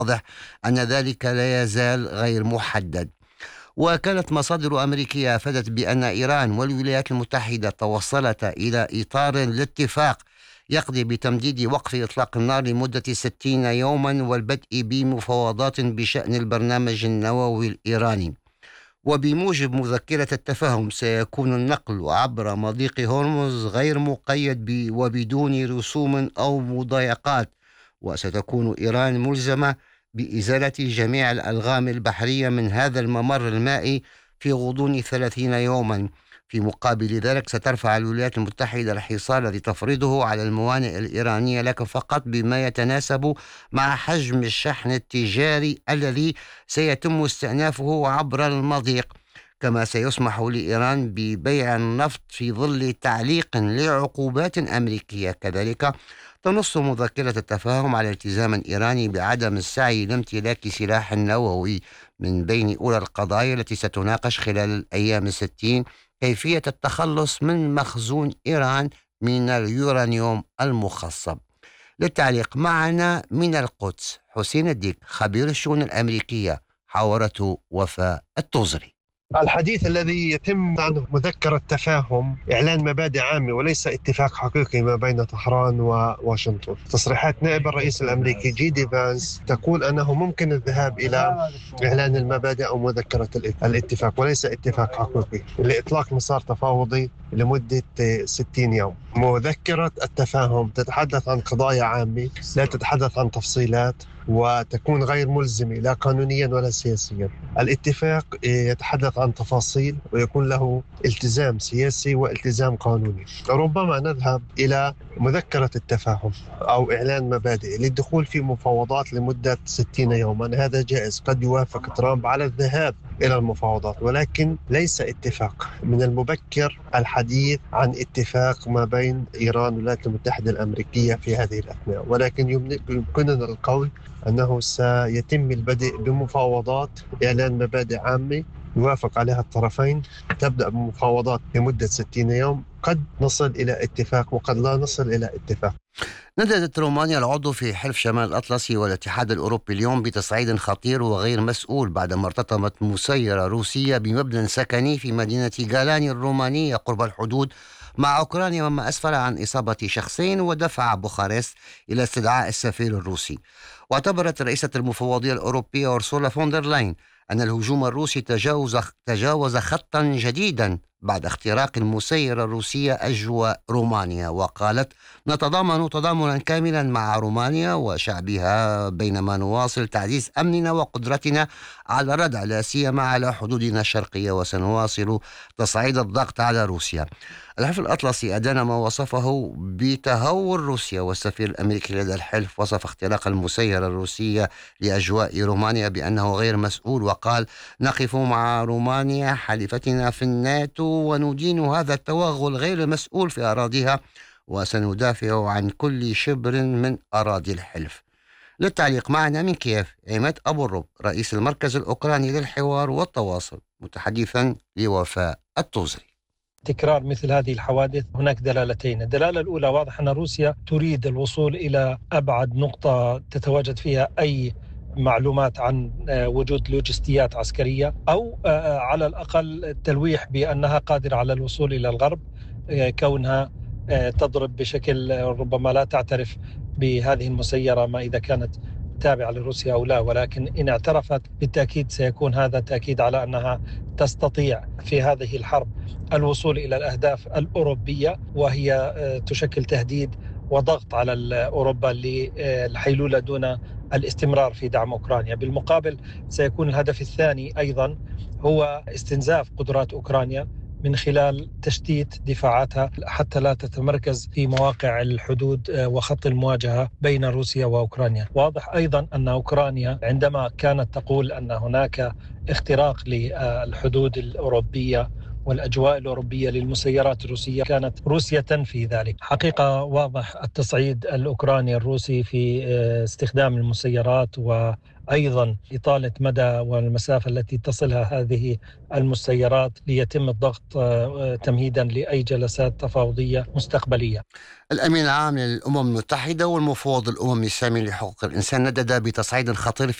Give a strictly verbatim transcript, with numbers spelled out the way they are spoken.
واضح أن ذلك لا يزال غير محدد. وكانت مصادر أمريكية أفادت بأن إيران والولايات المتحدة توصلتا إلى إطار الاتفاق يقضي بتمديد وقف إطلاق النار لمدة ستين يوما والبدء بمفاوضات بشأن البرنامج النووي الإيراني. وبموجب مذكرة التفاهم سيكون النقل عبر مضيق هرمز غير مقيد ب- وبدون رسوم أو مضايقات، وستكون إيران ملزمة بإزالة جميع الألغام البحرية من هذا الممر المائي في غضون ثلاثين يوما. في مقابل ذلك سترفع الولايات المتحدة الحصار الذي تفرضه على الموانئ الإيرانية، لكن فقط بما يتناسب مع حجم الشحن التجاري الذي سيتم استئنافه عبر المضيق. كما سيسمح لإيران ببيع النفط في ظل تعليق لعقوبات أمريكية. كذلك تنص مذكرة التفاهم على التزام إيراني بعدم السعي لامتلاك سلاح نووي. من بين أولى القضايا التي ستناقش خلال الأيام الستين كيفية التخلص من مخزون إيران من اليورانيوم المخصب. للتعليق معنا من القدس حسين الديك خبير الشؤون الأمريكية، حاورته وفاء التوزري. الحديث الذي يتم عنه مذكرة تفاهم إعلان مبادئ عامة وليس اتفاق حقيقي ما بين طهران وواشنطن. تصريحات نائب الرئيس الأمريكي جي دي فانس تقول أنه ممكن الذهاب إلى إعلان المبادئ أو مذكرة الاتفاق وليس اتفاق حقيقي لإطلاق مسار تفاوضي لمدة ستين يوم. مذكرة التفاهم تتحدث عن قضايا عامة، لا تتحدث عن تفصيلات، وتكون غير ملزمة لا قانونيا ولا سياسيا. الاتفاق يتحدث عن تفاصيل ويكون له التزام سياسي والتزام قانوني. ربما نذهب إلى مذكرة التفاهم أو إعلان مبادئ للدخول في مفاوضات لمدة ستين يوما. هذا جائز، قد يوافق ترامب على الذهاب إلى المفاوضات، ولكن ليس اتفاق. من المبكر الحديث عن اتفاق ما بين إيران والولايات المتحدة الأمريكية في هذه الأثناء، ولكن يمكننا القول أنه سيتم البدء بمفاوضات إعلان مبادئ عامة يوافق عليها الطرفين، تبدأ بمفاوضات لمدة ستين يوم. قد نصل إلى اتفاق وقد لا نصل إلى اتفاق. نددت رومانيا العضو في حلف شمال الأطلسي والاتحاد الأوروبي اليوم بتصعيد خطير وغير مسؤول بعدما ارتطمت مسيرة روسية بمبنى سكني في مدينة غالاني الرومانية قرب الحدود مع أوكرانيا، مما أسفر عن إصابة شخصين ودفع بوخارست إلى استدعاء السفير الروسي. واعتبرت رئيسة المفوضية الأوروبية أورسولا فوندر لاين أن الهجوم الروسي تجاوز تجاوز خطا جديدا بعد اختراق المسيرة الروسية أجواء رومانيا، وقالت: نتضامن تضامنا كاملا مع رومانيا وشعبها بينما نواصل تعزيز أمننا وقدرتنا على الردع لا سيما على حدودنا الشرقية، وسنواصل تصعيد الضغط على روسيا. الحلف الأطلسي أدان ما وصفه بتهور روسيا، والسفير الأمريكي لدى الحلف وصف اختراق المسيرة الروسية لأجواء رومانيا بأنه غير مسؤول، وقال: نقف مع رومانيا حليفتنا في الناتو وندين هذا التوغل غير مسؤول في أراضيها، وسندافع عن كل شبر من أراضي الحلف. للتعليق معنا من كييف عماد أبو الرب رئيس المركز الأوكراني للحوار والتواصل، متحدثا لوفاء التوزري. تكرار مثل هذه الحوادث هناك دلالتين. الدلالة الأولى واضح أن روسيا تريد الوصول إلى أبعد نقطة تتواجد فيها أي معلومات عن وجود لوجستيات عسكرية، أو على الأقل التلويح بأنها قادرة على الوصول إلى الغرب، كونها تضرب بشكل ربما لا تعترف بهذه المسيرة ما إذا كانت تابعة لروسيا أو لا، ولكن إن اعترفت بالتأكيد سيكون هذا تأكيد على أنها تستطيع في هذه الحرب الوصول إلى الأهداف الأوروبية، وهي تشكل تهديد وضغط على أوروبا للحيلولة دون الاستمرار في دعم أوكرانيا. بالمقابل سيكون الهدف الثاني أيضا هو استنزاف قدرات أوكرانيا من خلال تشتيت دفاعاتها حتى لا تتمركز في مواقع الحدود وخط المواجهة بين روسيا وأوكرانيا. واضح أيضا أن أوكرانيا عندما كانت تقول أن هناك اختراق للحدود الأوروبية والأجواء الأوروبية للمسيرات الروسية، كانت روسيا تنفي ذلك. حقيقة واضح التصعيد الأوكراني الروسي في استخدام المسيرات و أيضا إطالة مدى والمسافة التي تصلها هذه المسيرات ليتم الضغط تمهيدا لأي جلسات تفاوضية مستقبلية. الأمين العام للأمم المتحدة والمفوض الأممي السامي لحقوق الإنسان ندد بتصعيد خطير